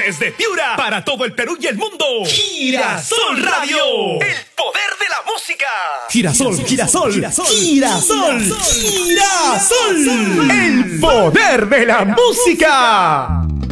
Desde Piura, para todo el Perú y el mundo. Girasol Radio. El poder de la música. Girasol, girasol, girasol, girasol, girasol. El poder de la música.